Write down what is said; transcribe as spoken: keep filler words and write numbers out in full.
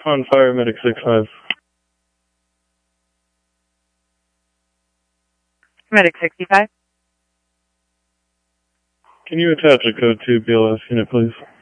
On fire, medic six five. Medic sixty-five. Can you attach a code to B L S unit, please?